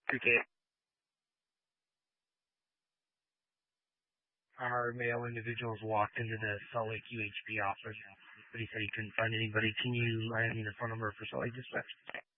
Okay. Our male individuals walked into the Salt Lake UHB office, but he said he couldn't find anybody. Can you hand me the phone number for Salt Lake Dispatch?